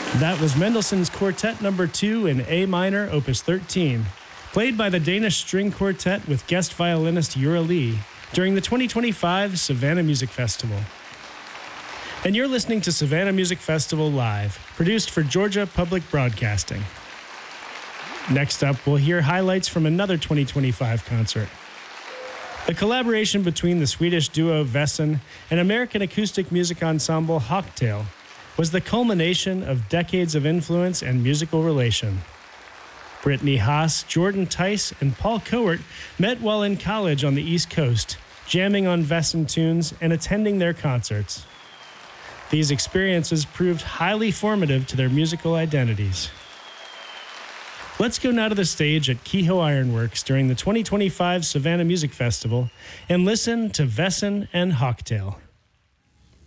That was Mendelssohn's Quartet Number 2 in A minor, Opus 13, played by the Danish String Quartet with guest violinist Jura Lee during the 2025 Savannah Music Festival. And you're listening to Savannah Music Festival Live, produced for Georgia Public Broadcasting. Next up, we'll hear highlights from another 2025 concert. The collaboration between the Swedish duo Wesen and American acoustic music ensemble Hawktail was the culmination of decades of influence and musical relation. Brittany Haas, Jordan Tice, and Paul Cowart met while in college on the East Coast, jamming on Wesen tunes and attending their concerts. These experiences proved highly formative to their musical identities. Let's go now to the stage at Kehoe Ironworks during the 2025 Savannah Music Festival and listen to Wesen and Hawktail.